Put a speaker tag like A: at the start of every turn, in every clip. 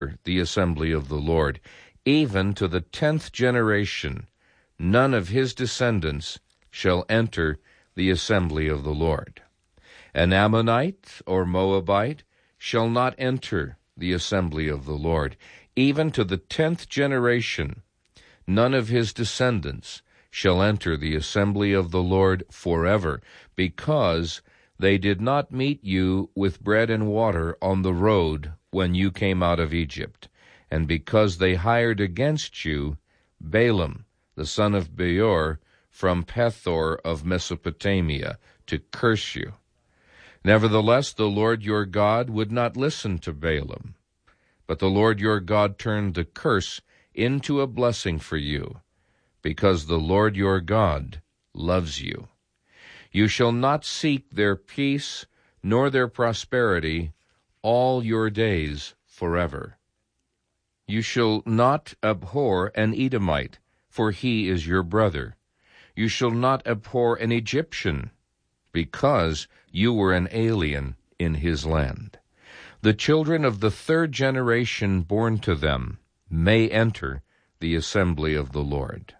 A: the assembly of the Lord, even to the 10th generation. None of his descendants shall enter the assembly of the Lord. An Ammonite or Moabite shall not enter the assembly of the Lord, even to the 10th generation. None of his descendants shall enter the assembly of the Lord forever, because they did not meet you with bread and water on the road when you came out of Egypt, and because they hired against you Balaam, the son of Beor, from Pethor of Mesopotamia, to curse you. Nevertheless, the Lord your God would not listen to Balaam, but the Lord your God turned the curse into a blessing for you, because the Lord your God loves you. You shall not seek their peace nor their prosperity all your days forever. You shall not abhor an Edomite, for he is your brother. You shall not abhor an Egyptian, because you were an alien in his land. The children of the 3rd generation born to them may enter the assembly of the Lord.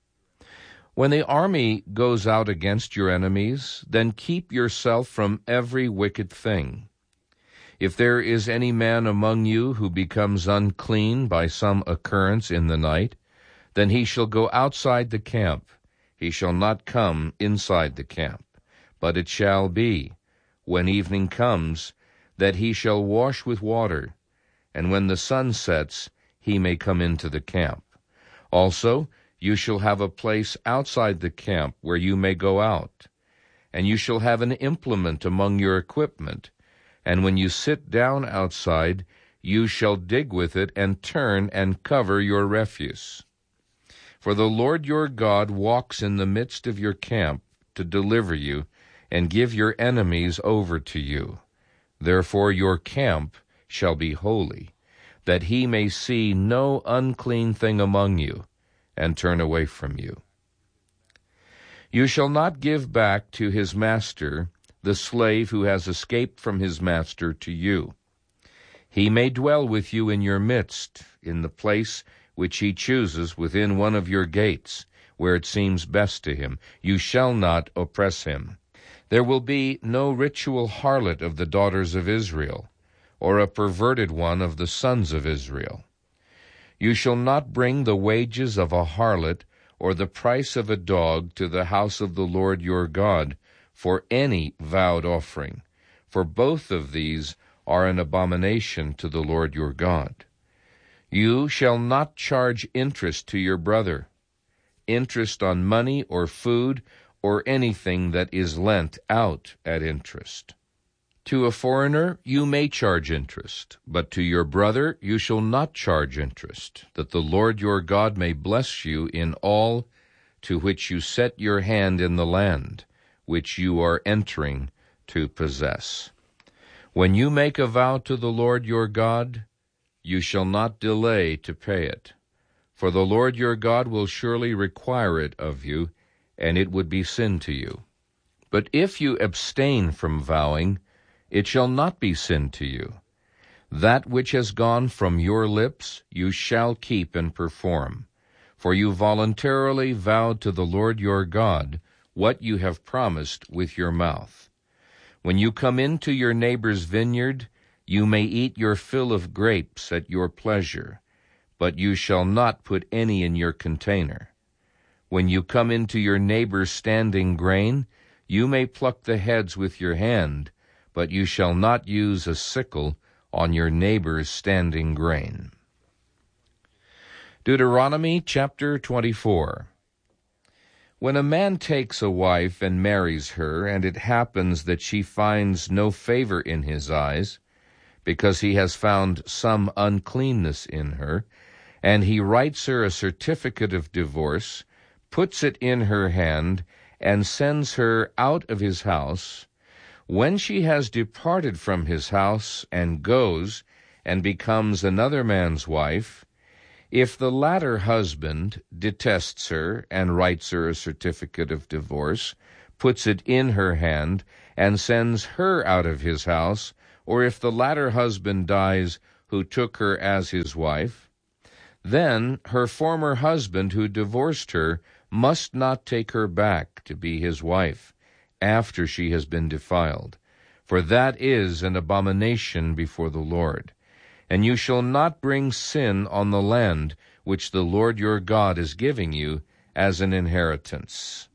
A: When the army goes out against your enemies, then keep yourself from every wicked thing. If there is any man among you who becomes unclean by some occurrence in the night, then he shall go outside the camp. He shall not come inside the camp. But it shall be, when evening comes, that he shall wash with water, and when the sun sets, he may come into the camp. Also, you shall have a place outside the camp where you may go out, and you shall have an implement among your equipment, and when you sit down outside, you shall dig with it and turn and cover your refuse. For the Lord your God walks in the midst of your camp to deliver you and give your enemies over to you. Therefore your camp shall be holy, that he may see no unclean thing among you, and turn away from you. You shall not give back to his master the slave who has escaped from his master to you. He may dwell with you in your midst, in the place which he chooses within one of your gates, where it seems best to him. You shall not oppress him. There will be no ritual harlot of the daughters of Israel, or a perverted one of the sons of Israel. You shall not bring the wages of a harlot or the price of a dog to the house of the Lord your God for any vowed offering, for both of these are an abomination to the Lord your God. You shall not charge interest to your brother, interest on money or food or anything that is lent out at interest. To a foreigner you may charge interest, but to your brother you shall not charge interest, that the Lord your God may bless you in all to which you set your hand in the land which you are entering to possess. When you make a vow to the Lord your God, you shall not delay to pay it, for the Lord your God will surely require it of you, and it would be sin to you. But if you abstain from vowing, it shall not be sin to you. That which has gone from your lips you shall keep and perform, for you voluntarily vowed to the Lord your God what you have promised with your mouth. When you come into your neighbor's vineyard, you may eat your fill of grapes at your pleasure, but you shall not put any in your container. When you come into your neighbor's standing grain, you may pluck the heads with your hand, but you shall not use a sickle on your neighbor's standing grain. Deuteronomy chapter 24. When a man takes a wife and marries her, and it happens that she finds no favor in his eyes, because he has found some uncleanness in her, and he writes her a certificate of divorce, puts it in her hand, and sends her out of his house, when she has departed from his house and goes and becomes another man's wife, if the latter husband detests her and writes her a certificate of divorce, puts it in her hand, and sends her out of his house, or if the latter husband dies who took her as his wife, then her former husband who divorced her must not take her back to be his wife after she has been defiled, for that is an abomination before the Lord. And you shall not bring sin on the land which the Lord your God is giving you as an inheritance.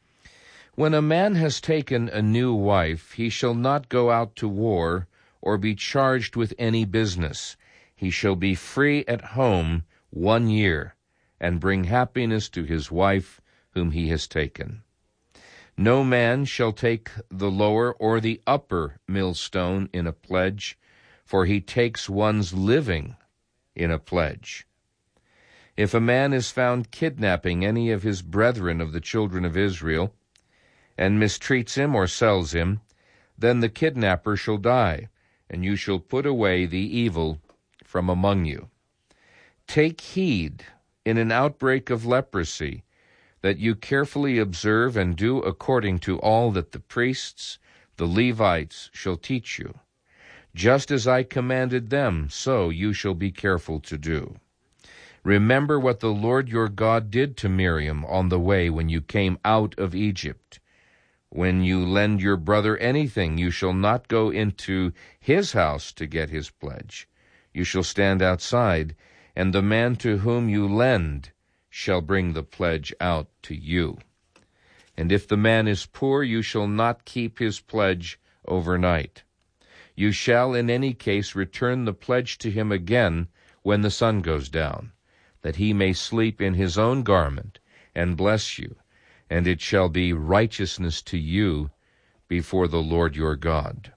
A: When a man has taken a new wife, he shall not go out to war or be charged with any business. He shall be free at home 1 year, and bring happiness to his wife whom he has taken. No man shall take the lower or the upper millstone in a pledge, for he takes one's living in a pledge. If a man is found kidnapping any of his brethren of the children of Israel, and mistreats him or sells him, then the kidnapper shall die, and you shall put away the evil from among you. Take heed in an outbreak of leprosy, that you carefully observe and do according to all that the priests, the Levites, shall teach you. Just as I commanded them, so you shall be careful to do. Remember what the Lord your God did to Miriam on the way when you came out of Egypt. When you lend your brother anything, you shall not go into his house to get his pledge. You shall stand outside, and the man to whom you lend shall bring the pledge out to you. And if the man is poor, you shall not keep his pledge overnight. You shall in any case return the pledge to him again when the sun goes down, that he may sleep in his own garment and bless you, and it shall be righteousness to you before the Lord your God.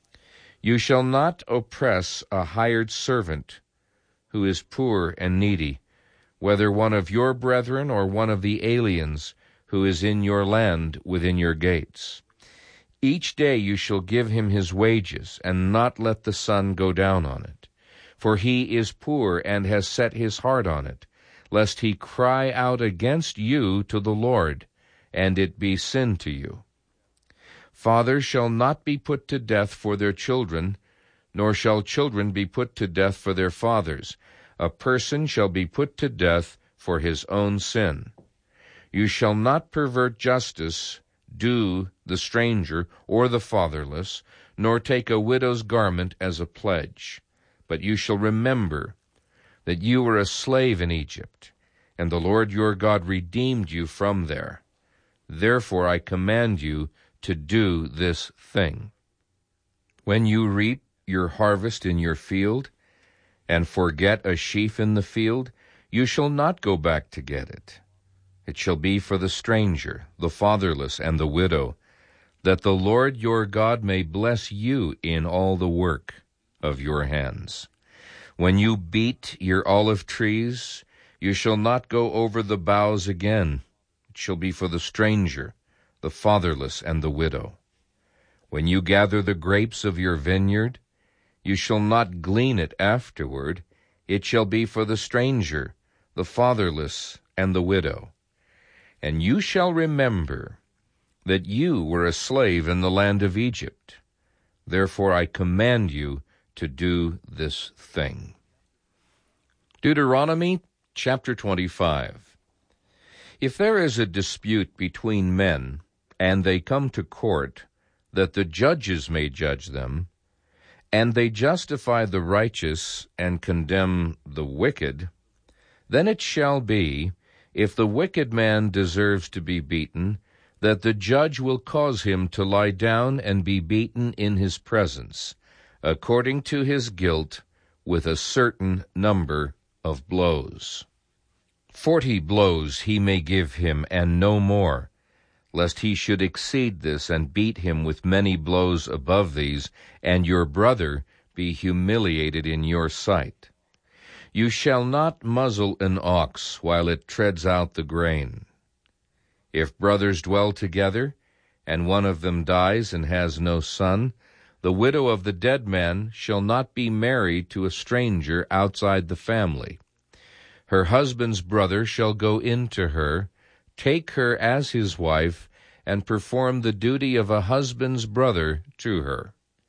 A: You shall not oppress a hired servant who is poor and needy, whether one of your brethren or one of the aliens who is in your land within your gates. Each day you shall give him his wages, and not let the sun go down on it. For he is poor and has set his heart on it, lest he cry out against you to the Lord, and it be sin to you. Fathers shall not be put to death for their children, nor shall children be put to death for their fathers. A person shall be put to death for his own sin. You shall not pervert justice, do the stranger or the fatherless, nor take a widow's garment as a pledge. But you shall remember that you were a slave in Egypt, and the Lord your God redeemed you from there. Therefore I command you to do this thing. When you reap your harvest in your field, and forget a sheaf in the field, you shall not go back to get it. It shall be for the stranger, the fatherless, and the widow, that the Lord your God may bless you in all the work of your hands. When you beat your olive trees, you shall not go over the boughs again. It shall be for the stranger, the fatherless, and the widow. When you gather the grapes of your vineyard, you shall not glean it afterward. It shall be for the stranger, the fatherless, and the widow. And you shall remember that you were a slave in the land of Egypt. Therefore I command you to do this thing. Deuteronomy chapter 25. If there is a dispute between men, and they come to court, that the judges may judge them, and they justify the righteous and condemn the wicked, then it shall be, if the wicked man deserves to be beaten, that the judge will cause him to lie down and be beaten in his presence, according to his guilt, with a certain number of blows. 40 blows he may give him, and no more, lest he should exceed this and beat him with many blows above these, and your brother be humiliated in your sight. You shall not muzzle an ox while it treads out the grain. If brothers dwell together, and one of them dies and has no son, the widow of the dead man shall not be married to a stranger outside the family. Her husband's brother shall go in to her, take her as his wife, and perform the duty of a husband's brother to her.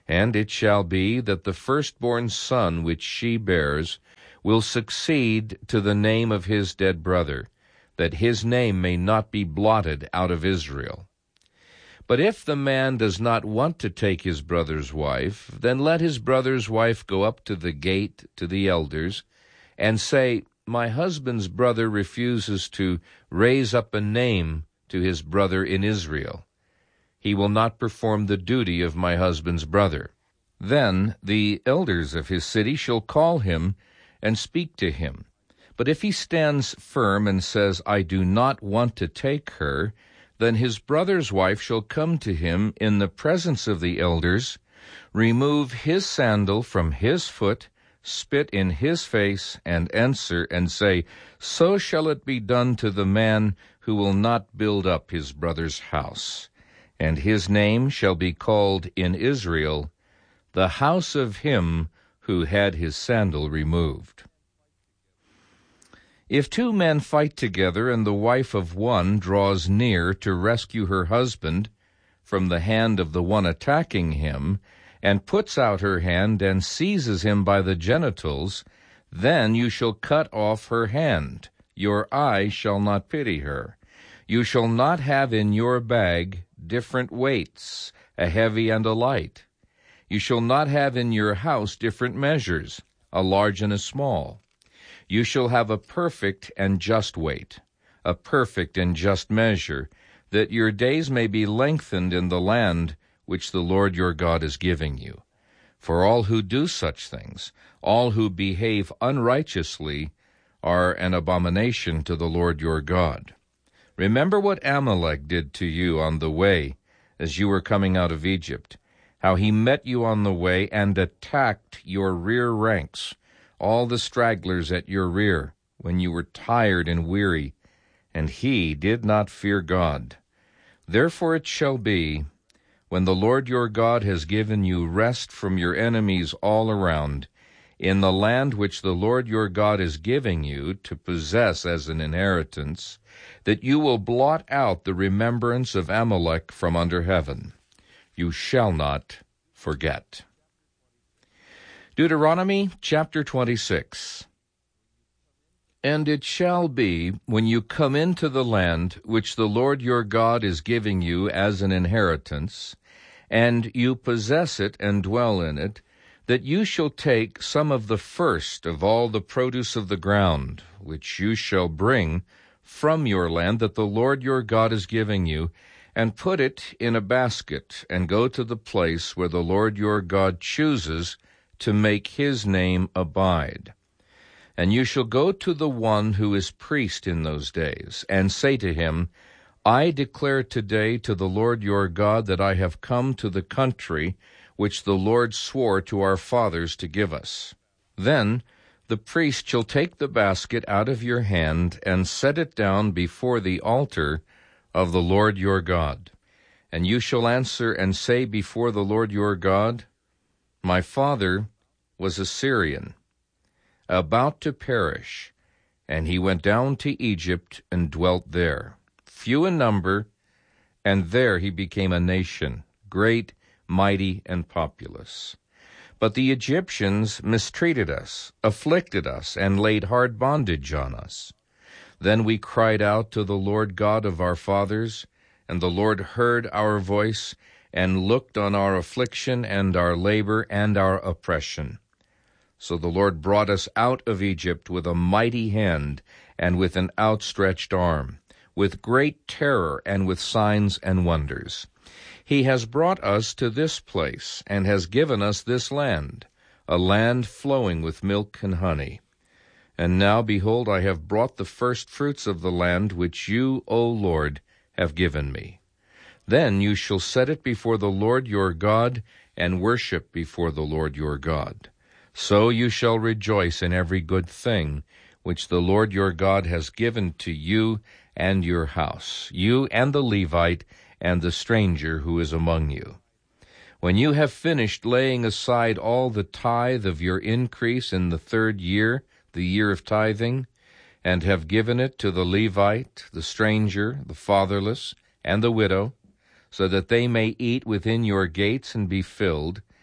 A: And it shall be that the firstborn son which she bears will succeed to the name of his dead brother, that his name may not be blotted out of Israel. But if the man does not want to take his brother's wife, then let his brother's wife go up to the gate to the elders, and say, My husband's brother refuses to raise up a name to his brother in Israel. He will not perform the duty of my husband's brother. Then the elders of his city shall call him and speak to him. But if he stands firm and says, I do not want to take her, then his brother's wife shall come to him in the presence of the elders, remove his sandal from his foot, spit in his face, and answer, and say, So shall it be done to the man who will not build up his brother's house. And his name shall be called in Israel, the house of him who had his sandal removed. If two men fight together, and the wife of one draws near to rescue her husband from the hand of the one attacking him, and puts out her hand and seizes him by the genitals, then you shall cut off her hand. Your eye shall not pity her. You shall not have in your bag different weights, a heavy and a light. You shall not have in your house different measures, a large and a small. You shall have a perfect and just weight, a perfect and just measure, that your days may be lengthened in the land which the Lord your God is giving you. For all who do such things, all who behave unrighteously, are an abomination to the Lord your God. Remember what Amalek did to you on the way as you were coming out of Egypt, how he met you on the way and attacked your rear ranks, all the stragglers at your rear, when you were tired and weary, and he did not fear God. Therefore it shall be, when the Lord your God has given you rest from your enemies all around, in the land which the Lord your God is giving you to possess as an inheritance, that you will blot out the remembrance of Amalek from under heaven. You shall not forget. Deuteronomy chapter 26. And it shall be, when you come into the land which the Lord your God is giving you as an inheritance, and you possess it and dwell in it, that you shall take some of the first of all the produce of the ground, which you shall bring from your land that the Lord your God is giving you, and put it in a basket, and go to the place where the Lord your God chooses to make his name abide. And you shall go to the one who is priest in those days, and say to him, I declare today to the Lord your God that I have come to the country which the Lord swore to our fathers to give us. Then the priest shall take the basket out of your hand and set it down before the altar of the Lord your God. And you shall answer and say before the Lord your God, My father was a Syrian, about to perish, and he went down to Egypt and dwelt there, few in number, and there he became a nation, great, mighty, and populous. But the Egyptians mistreated us, afflicted us, and laid hard bondage on us. Then we cried out to the Lord God of our fathers, and the Lord heard our voice, and looked on our affliction and our labor and our oppression. So the Lord brought us out of Egypt with a mighty hand and with an outstretched arm, with great terror and with signs and wonders. He has brought us to this place and has given us this land, a land flowing with milk and honey. And now, behold, I have brought the first fruits of the land which you, O Lord, have given me. Then you shall set it before the Lord your God and worship before the Lord your God. So you shall rejoice in every good thing which the Lord your God has given to you and your house, you and the Levite and the stranger who is among you. When you have finished laying aside all the tithe of your increase in the 3rd year, the year of tithing, and have given it to the Levite, the stranger, the fatherless, and the widow, so that they may eat within your gates and be filled,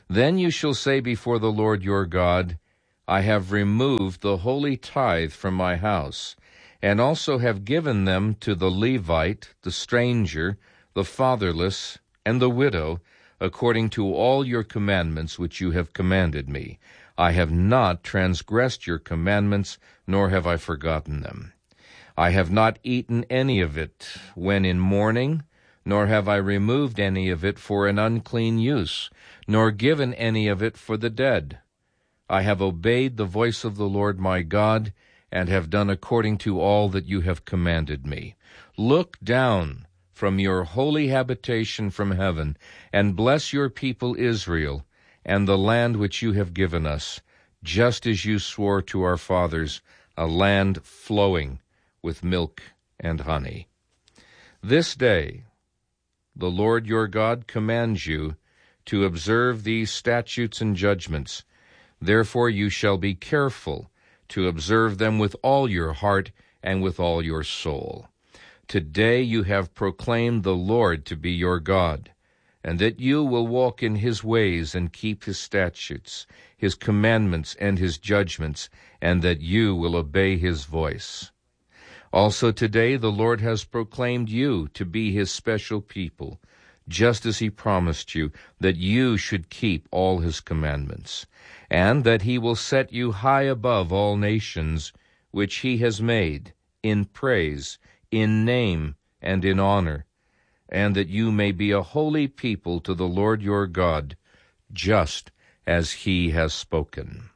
A: Then you shall say before the Lord your God, I have removed the holy tithe from my house, and also have given them to the Levite, the stranger, the fatherless, and the widow, according to all your commandments which you have commanded me. I have not transgressed your commandments, nor have I forgotten them. I have not eaten any of it when in mourning, nor have I removed any of it for an unclean use, nor given any of it for the dead. I have obeyed the voice of the Lord my God, and have done according to all that you have commanded me. Look down from your holy habitation from heaven, and bless your people Israel, and the land which you have given us, just as you swore to our fathers, a land flowing with milk and honey. This day the Lord your God commands you to observe these statutes and judgments. Therefore you shall be careful to observe them with all your heart and with all your soul. Today you have proclaimed the Lord to be your God, and that you will walk in his ways and keep his statutes, his commandments, and his judgments, and that you will obey his voice. Also today the Lord has proclaimed you to be his special people, just as he promised you, that you should keep all his commandments, and that he will set you high above all nations which he has made, in praise, in name, and in honor, and that you may be a holy people to the Lord your God, just as he has spoken.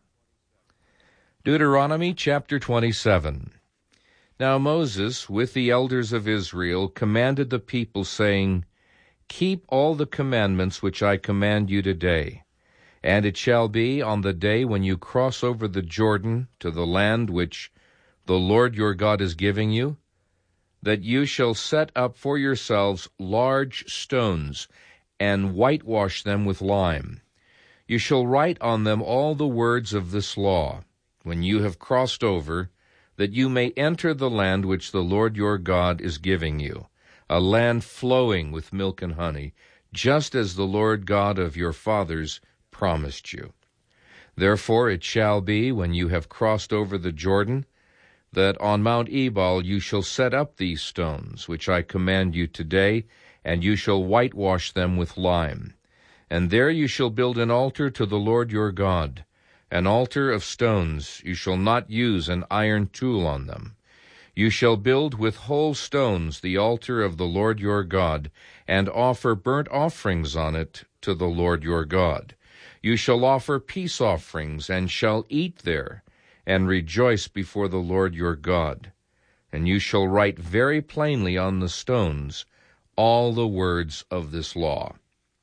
A: Deuteronomy chapter 27. Now Moses, with the elders of Israel, commanded the people, saying, Keep all the commandments which I command you today. And it shall be on the day when you cross over the Jordan to the land which the Lord your God is giving you, that you shall set up for yourselves large stones, and whitewash them with lime. You shall write on them all the words of this law, when you have crossed over, that you may enter the land which the Lord your God is giving you, a land flowing with milk and honey, just as the Lord God of your fathers promised you. Therefore it shall be, when you have crossed over the Jordan, that on Mount Ebal you shall set up these stones, which I command you today, and you shall whitewash them with lime. And there you shall build an altar to the Lord your God, an altar of stones. You shall not use an iron tool on them. You shall build with whole stones the altar of the Lord your God, and offer burnt offerings on it to the Lord your God. You shall offer peace offerings, and shall eat there, and rejoice before the Lord your God. And you shall write very plainly on the stones all the words of this law.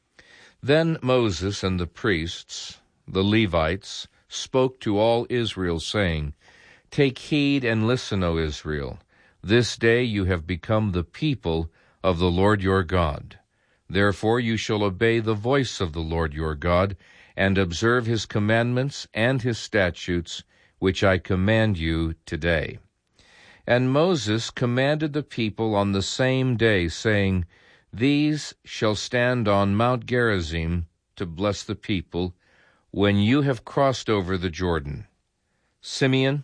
A: Then Moses and the priests, the Levites, spoke to all Israel, saying, Take heed and listen, O Israel. This day you have become the people of the Lord your God. Therefore you shall obey the voice of the Lord your God, and observe his commandments and his statutes, which I command you today. And Moses commanded the people on the same day, saying, These shall stand on Mount Gerizim to bless the people, when you have crossed over the Jordan: Simeon,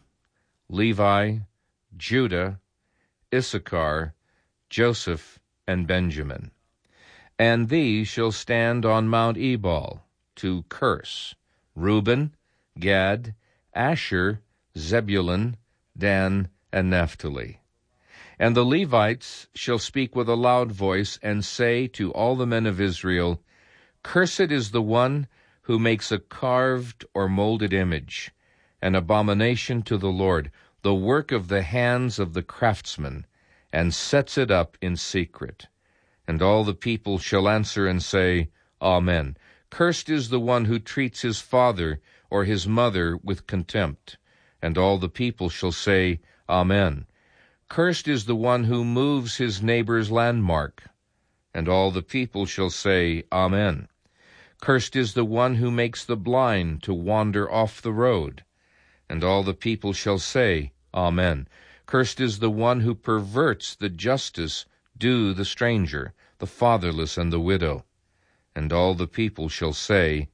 A: Levi, Judah, Issachar, Joseph, and Benjamin. And these shall stand on Mount Ebal to curse: Reuben, Gad, Asher, Zebulun, Dan, and Naphtali. And the Levites shall speak with a loud voice, and say to all the men of Israel, Cursed is the one who makes a carved or molded image, an abomination to the Lord, the work of the hands of the craftsman, and sets it up in secret. And all the people shall answer and say, Amen. Cursed is the one who treats his father or his mother with contempt. And all the people shall say, Amen. Cursed is the one who moves his neighbor's landmark. And all the people shall say, Amen. Cursed is the one who makes the blind to wander off the road. And all the people shall say, Amen. Cursed is the one who perverts the justice due the stranger, the fatherless, and the widow. And all the people shall say,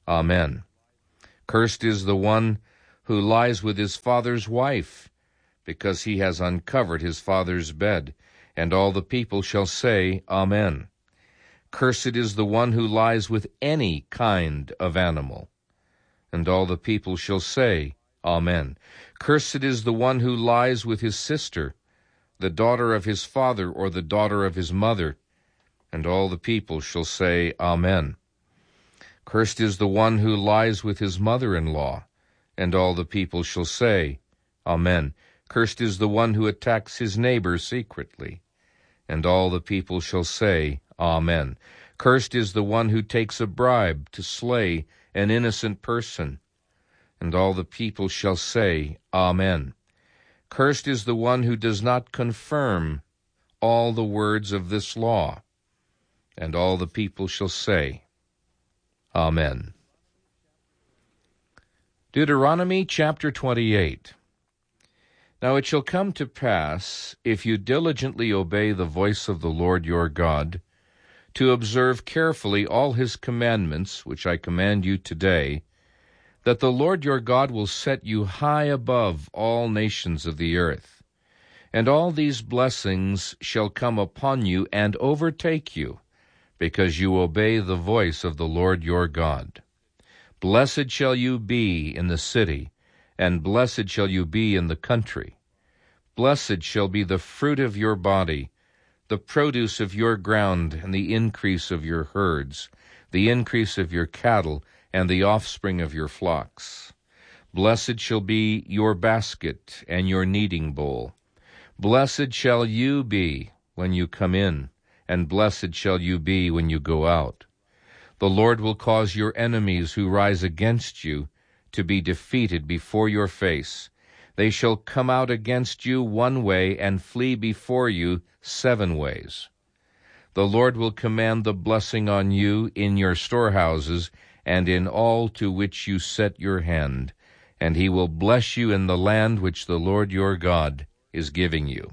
A: Amen. Cursed is the one who lies with his father's wife, because he has uncovered his father's bed. And all the people shall say, Amen. Cursed is the one who lies with any kind of animal. And all the people shall say, Amen. Cursed is the one who lies with his sister, the daughter of his father or the daughter of his mother. And all the people shall say, Amen. Cursed is the one who lies with his mother-in-law. And all the people shall say, Amen. Cursed is the one who attacks his neighbor secretly. And all the people shall say, Amen. Cursed is the one who takes a bribe to slay an innocent person. And all the people shall say, Amen. Cursed is the one who does not confirm all the words of this law. And all the people shall say, Amen. Deuteronomy chapter 28. Now it shall come to pass, if you diligently obey the voice of the Lord your God, to observe carefully all his commandments, which I command you today, that the Lord your God will set you high above all nations of the earth. And all these blessings shall come upon you and overtake you, because you obey the voice of the Lord your God. Blessed shall you be in the city, and blessed shall you be in the country. Blessed shall be the fruit of your body, the produce of your ground, and the increase of your herds, the increase of your cattle, and the offspring of your flocks. Blessed shall be your basket and your kneading bowl. Blessed shall you be when you come in, and blessed shall you be when you go out. The Lord will cause your enemies who rise against you to be defeated before your face. They shall come out against you one way and flee before you 7 ways. The Lord will command the blessing on you in your storehouses and in all to which you set your hand, and he will bless you in the land which the Lord your God is giving you.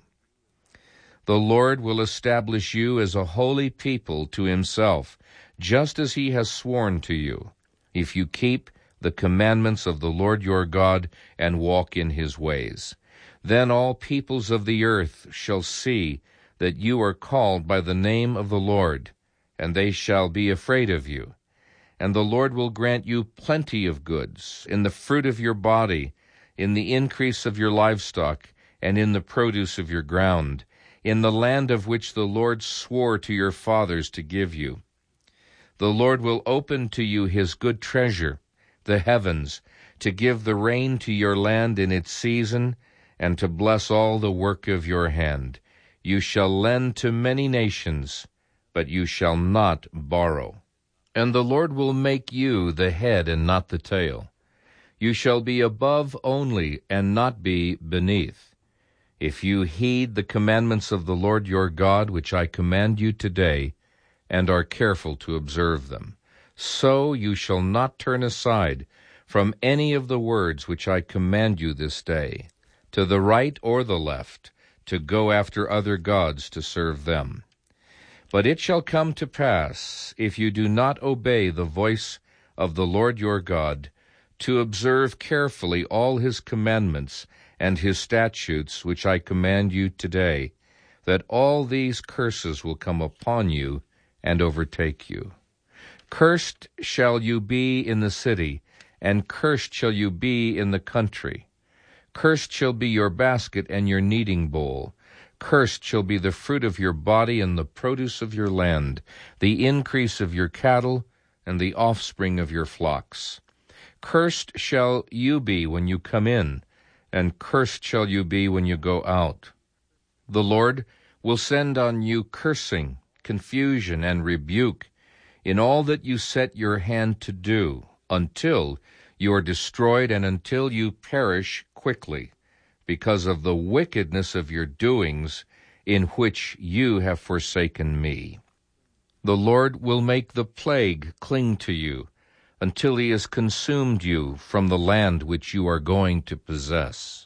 A: The Lord will establish you as a holy people to himself, just as he has sworn to you, if you keep the commandments of the Lord your God and walk in his ways. Then all peoples of the earth shall see that you are called by the name of the Lord, and they shall be afraid of you. And the Lord will grant you plenty of goods, in the fruit of your body, in the increase of your livestock, and in the produce of your ground, in the land of which the Lord swore to your fathers to give you. The Lord will open to you his good treasure, the heavens, to give the rain to your land in its season, and to bless all the work of your hand. You shall lend to many nations, but you shall not borrow. And the Lord will make you the head and not the tail. You shall be above only, and not be beneath. If you heed the commandments of the Lord your God, which I command you today, and are careful to observe them, so you shall not turn aside from any of the words which I command you this day, to the right or the left, to go after other gods to serve them. But it shall come to pass, if you do not obey the voice of the Lord your God, to observe carefully all his commandments and his statutes which I command you today, that all these curses will come upon you and overtake you. Cursed shall you be in the city, and cursed shall you be in the country. Cursed shall be your basket and your kneading bowl. Cursed shall be the fruit of your body and the produce of your land, the increase of your cattle and the offspring of your flocks. Cursed shall you be when you come in, and cursed shall you be when you go out. The Lord will send on you cursing, confusion, and rebuke in all that you set your hand to do, until you are destroyed and until you perish quickly, because of the wickedness of your doings, in which you have forsaken me. The Lord will make the plague cling to you, until he has consumed you from the land which you are going to possess.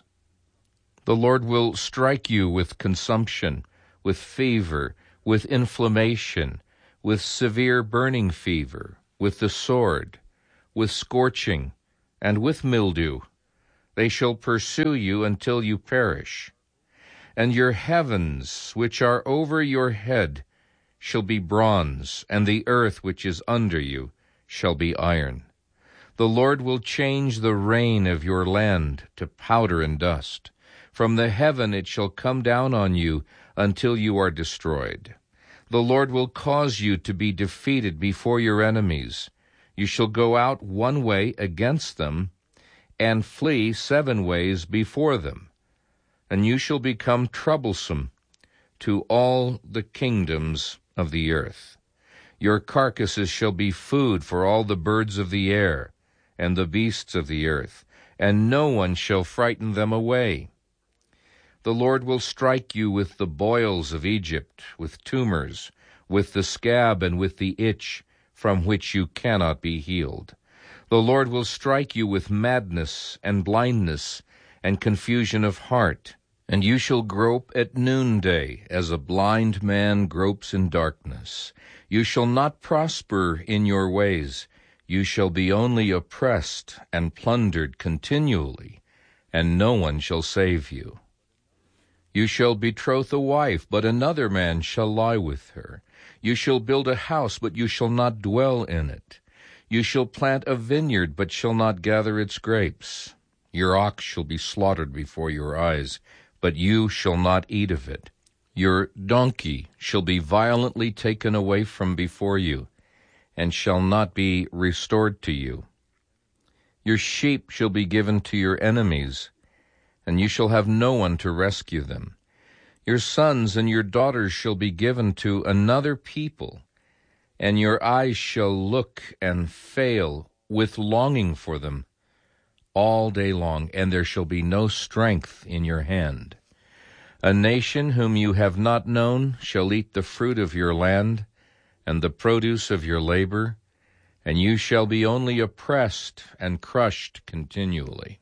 A: The Lord will strike you with consumption, with fever, with inflammation, with severe burning fever, with the sword, with scorching, and with mildew. They shall pursue you until you perish. And your heavens, which are over your head, shall be bronze, and the earth which is under you shall be iron. The Lord will change the rain of your land to powder and dust. From the heaven it shall come down on you until you are destroyed. The Lord will cause you to be defeated before your enemies. You shall go out one way against them, and flee 7 ways before them. And you shall become troublesome to all the kingdoms of the earth. Your carcasses shall be food for all the birds of the air and the beasts of the earth, and no one shall frighten them away. The Lord will strike you with the boils of Egypt, with tumors, with the scab and with the itch, from which you cannot be healed. The Lord will strike you with madness and blindness and confusion of heart, and you shall grope at noonday, as a blind man gropes in darkness. You shall not prosper in your ways. You shall be only oppressed and plundered continually, and no one shall save you. You shall betroth a wife, but another man shall lie with her. You shall build a house, but you shall not dwell in it. You shall plant a vineyard, but shall not gather its grapes. Your ox shall be slaughtered before your eyes, but you shall not eat of it. Your donkey shall be violently taken away from before you, and shall not be restored to you. Your sheep shall be given to your enemies, and you shall have no one to rescue them. Your sons and your daughters shall be given to another people, and your eyes shall look and fail with longing for them all day long, and there shall be no strength in your hand. A nation whom you have not known shall eat the fruit of your land and the produce of your labor, and you shall be only oppressed and crushed continually.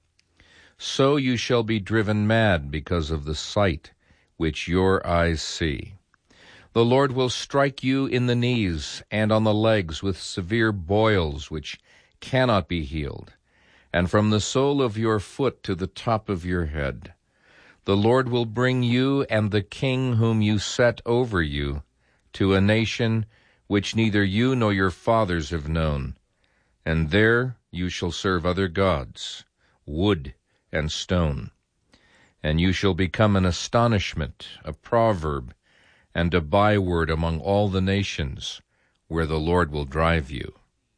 A: So you shall be driven mad because of the sight which your eyes see. The Lord will strike you in the knees and on the legs with severe boils which cannot be healed, and from the sole of your foot to the top of your head. The Lord will bring you and the king whom you set over you to a nation which neither you nor your fathers have known, and there you shall serve other gods, wood and stone. And you shall become an astonishment, a proverb, and a byword among all the nations where the Lord will drive you.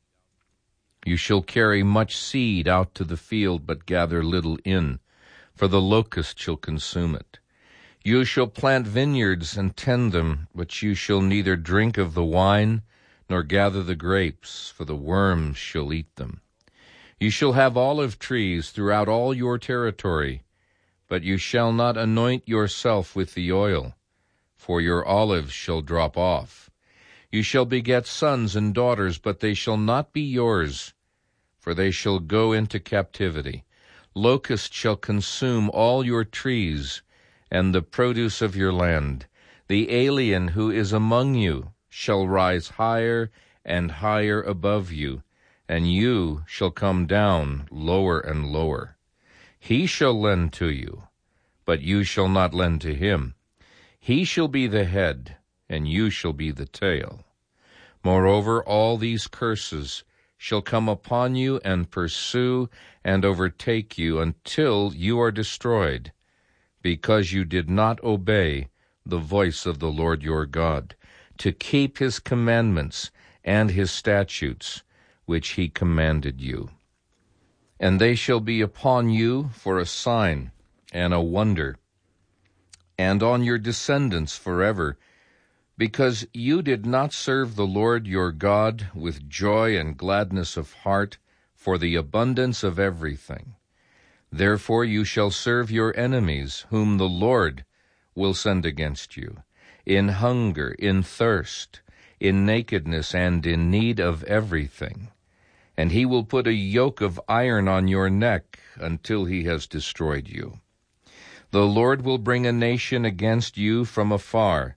A: You shall carry much seed out to the field, but gather little in, for the locust shall consume it. You shall plant vineyards and tend them, but you shall neither drink of the wine nor gather the grapes, for the worms shall eat them. You shall have olive trees throughout all your territory, but you shall not anoint yourself with the oil, for your olives shall drop off. You shall beget sons and daughters, but they shall not be yours, for they shall go into captivity. Locusts shall consume all your trees and the produce of your land. The alien who is among you shall rise higher and higher above you, and you shall come down lower and lower. He shall lend to you, but you shall not lend to him. He shall be the head, and you shall be the tail. Moreover, all these curses shall come upon you and pursue and overtake you until you are destroyed, because you did not obey the voice of the Lord your God, to keep his commandments and his statutes, which he commanded you. And they shall be upon you for a sign and a wonder, and on your descendants forever, because you did not serve the Lord your God with joy and gladness of heart for the abundance of everything. Therefore you shall serve your enemies, whom the Lord will send against you, in hunger, in thirst, in nakedness, and in need of everything. And he will put a yoke of iron on your neck until he has destroyed you. The Lord will bring a nation against you from afar,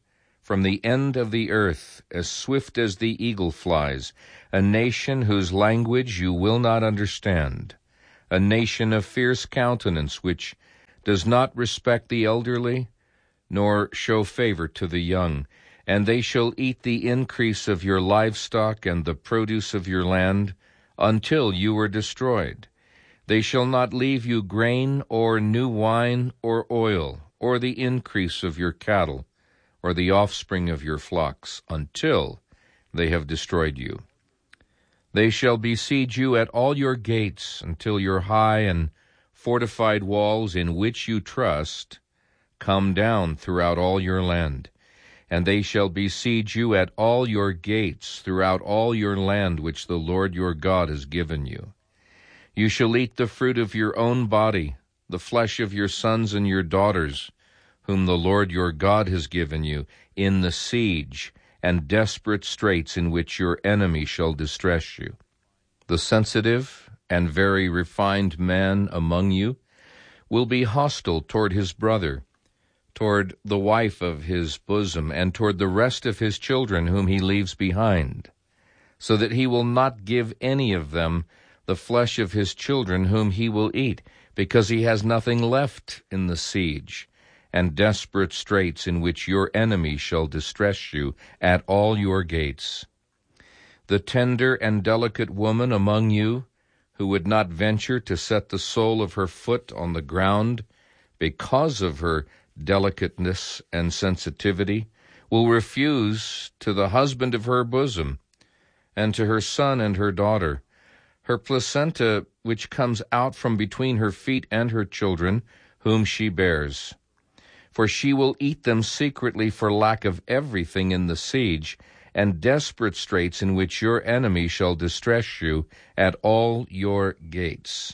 A: from the end of the earth, as swift as the eagle flies, a nation whose language you will not understand, a nation of fierce countenance, which does not respect the elderly, nor show favor to the young. And they shall eat the increase of your livestock and the produce of your land, until you are destroyed. They shall not leave you grain, or new wine, or oil, or the increase of your cattle, or the offspring of your flocks, until they have destroyed you. They shall besiege you at all your gates, until your high and fortified walls, in which you trust, come down throughout all your land. And they shall besiege you at all your gates throughout all your land which the Lord your God has given you. You shall eat the fruit of your own body, the flesh of your sons and your daughters, whom the Lord your God has given you, in the siege and desperate straits in which your enemy shall distress you. The sensitive and very refined man among you will be hostile toward his brother, toward the wife of his bosom, and toward the rest of his children whom he leaves behind, so that he will not give any of them the flesh of his children whom he will eat, because he has nothing left in the siege and desperate straits in which your enemy shall distress you at all your gates. The tender and delicate woman among you, who would not venture to set the sole of her foot on the ground because of her delicateness and sensitivity, will refuse to the husband of her bosom, and to her son and her daughter, her placenta which comes out from between her feet and her children, whom she bears. For she will eat them secretly for lack of everything in the siege and desperate straits in which your enemy shall distress you at all your gates.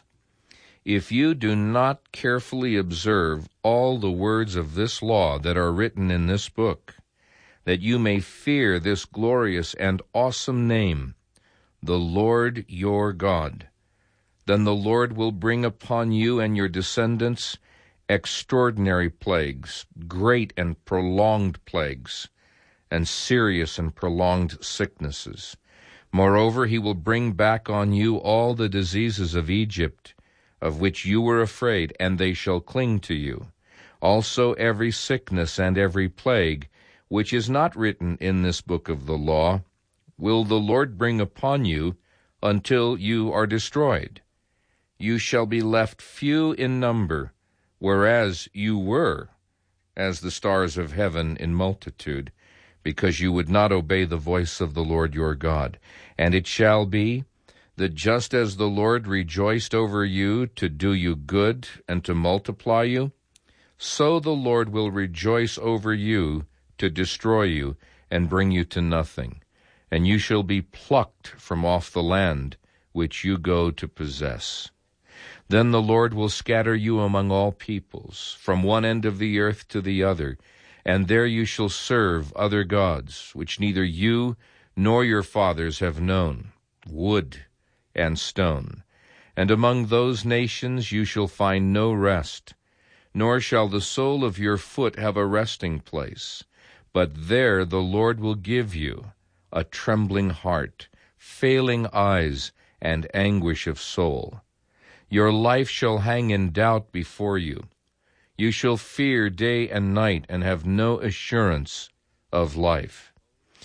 A: If you do not carefully observe all the words of this law that are written in this book, that you may fear this glorious and awesome name, the Lord your God, then the Lord will bring upon you and your descendants extraordinary plagues, great and prolonged plagues, and serious and prolonged sicknesses. Moreover, he will bring back on you all the diseases of Egypt, of which you were afraid, and they shall cling to you. Also every sickness and every plague, which is not written in this book of the law, will the Lord bring upon you until you are destroyed. You shall be left few in number, whereas you were as the stars of heaven in multitude, because you would not obey the voice of the Lord your God. And it shall be that just as the Lord rejoiced over you to do you good and to multiply you, so the Lord will rejoice over you to destroy you and bring you to nothing. And you shall be plucked from off the land which you go to possess. Then the Lord will scatter you among all peoples, from one end of the earth to the other, and there you shall serve other gods, which neither you nor your fathers have known, wood and stone. And among those nations you shall find no rest, nor shall the sole of your foot have a resting place. But there the Lord will give you a trembling heart, failing eyes, and anguish of soul. Your life shall hang in doubt before you. You shall fear day and night, and have no assurance of life.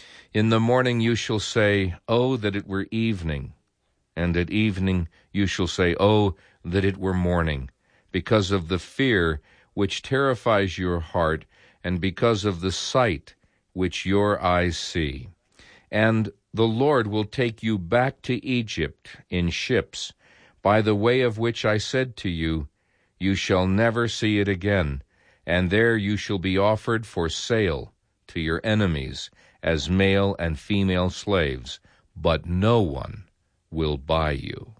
A: In the morning you shall say, "Oh, that it were evening." And at evening you shall say, "Oh, that it were morning," because of the fear which terrifies your heart, and because of the sight which your eyes see. And the Lord will take you back to Egypt in ships, by the way of which I said to you, "You shall never see it again," and there you shall be offered for sale to your enemies as male and female slaves, but no one will buy you.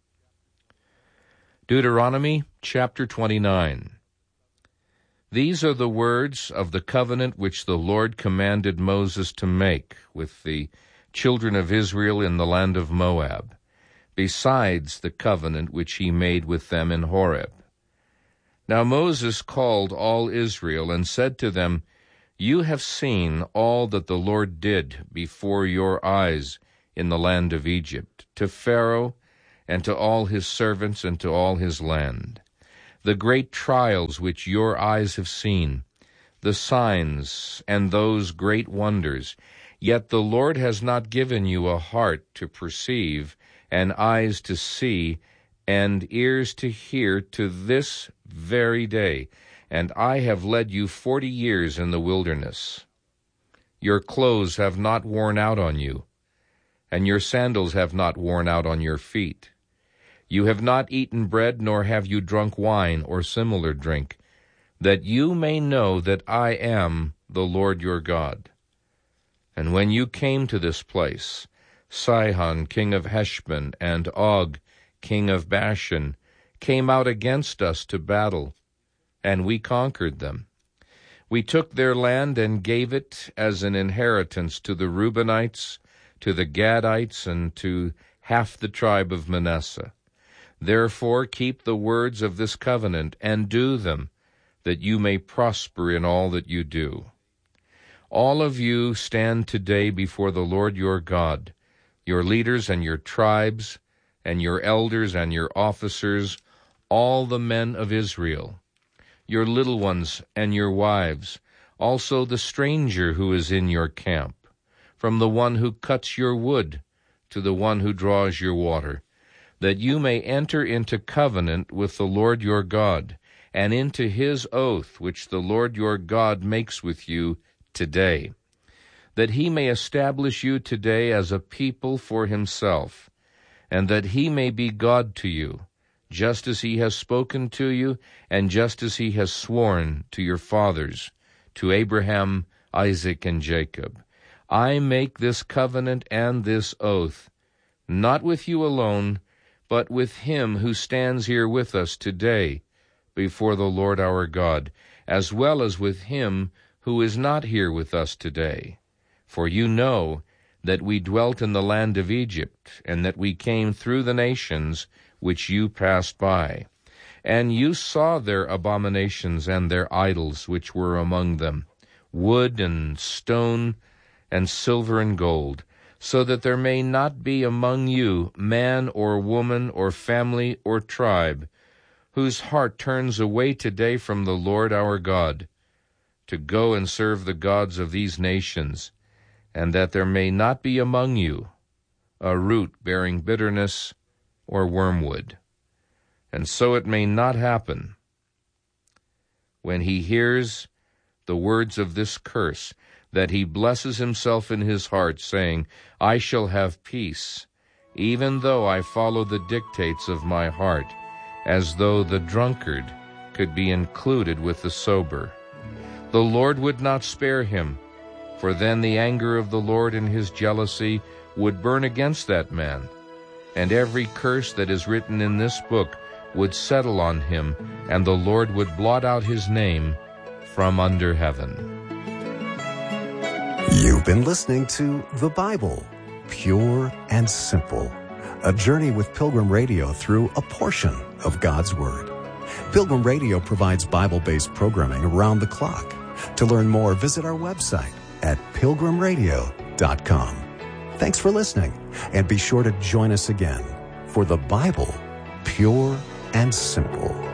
A: Deuteronomy chapter 29. These are the words of the covenant which the Lord commanded Moses to make with the children of Israel in the land of Moab, besides the covenant which he made with them in Horeb. Now Moses called all Israel and said to them, You have seen all that the Lord did before your eyes in the land of Egypt, to Pharaoh and to all his servants and to all his land. The great trials which your eyes have seen, the signs and those great wonders. Yet the Lord has not given you a heart to perceive, and eyes to see, and ears to hear to this very day. And I have led you 40 years in the wilderness. Your clothes have not worn out on you, and your sandals have not worn out on your feet. You have not eaten bread, nor have you drunk wine or similar drink, that you may know that I am the Lord your God. And when you came to this place, Sihon, king of Heshbon, and Og, king of Bashan, came out against us to battle, and we conquered them. We took their land and gave it as an inheritance to the Reubenites, to the Gadites, and to half the tribe of Manasseh. Therefore keep the words of this covenant, and do them, that you may prosper in all that you do. All of you stand today before the Lord your God, your leaders and your tribes, and your elders and your officers, all the men of Israel, your little ones and your wives, also the stranger who is in your camp, from the one who cuts your wood to the one who draws your water, that you may enter into covenant with the Lord your God, and into his oath which the Lord your God makes with you today, that he may establish you today as a people for himself, and that he may be God to you, just as he has spoken to you, and just as he has sworn to your fathers, to Abraham, Isaac, and Jacob. I make this covenant and this oath, not with you alone, but with him who stands here with us today before the Lord our God, as well as with him who is not here with us today. For you know that we dwelt in the land of Egypt, and that we came through the nations which you passed by. And you saw their abominations and their idols which were among them, wood and stone and silver and gold, so that there may not be among you man or woman or family or tribe whose heart turns away today from the Lord our God, to go and serve the gods of these nations, and that there may not be among you a root bearing bitterness or wormwood. And so it may not happen, when he hears the words of this curse, that he blesses himself in his heart, saying, I shall have peace, even though I follow the dictates of my heart, as though the drunkard could be included with the sober. The Lord would not spare him, for then the anger of the Lord in his jealousy would burn against that man, and every curse that is written in this book would settle on him, and the Lord would blot out his name from under heaven.
B: You've been listening to The Bible, Pure and Simple, a journey with Pilgrim Radio through a portion of God's Word. Pilgrim Radio provides Bible-based programming around the clock. To learn more, visit our website at pilgrimradio.com. Thanks for listening, and be sure to join us again for The Bible, Pure and Simple.